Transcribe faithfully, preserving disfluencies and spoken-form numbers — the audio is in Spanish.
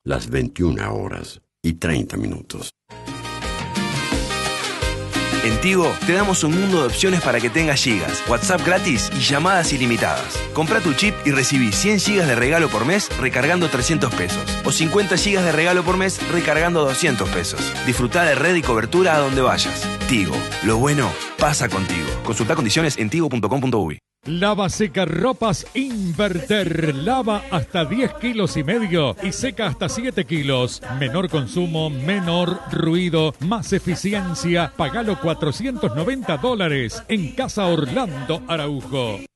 las veintiuna horas y treinta minutos. En Tigo te damos un mundo de opciones para que tengas gigas, WhatsApp gratis y llamadas ilimitadas. Comprá tu chip y recibí cien gigas de regalo por mes recargando trescientos pesos. O cincuenta gigas de regalo por mes recargando doscientos pesos. Disfrutá de red y cobertura a donde vayas. Tigo, lo bueno pasa contigo. Consultá condiciones en tigo punto com punto uy. Lava seca ropas Inverter. Lava hasta diez kilos y medio y seca hasta siete kilos. Menor consumo, menor ruido, más eficiencia. Pagalo cuatrocientos noventa dólares en Casa Orlando Araujo.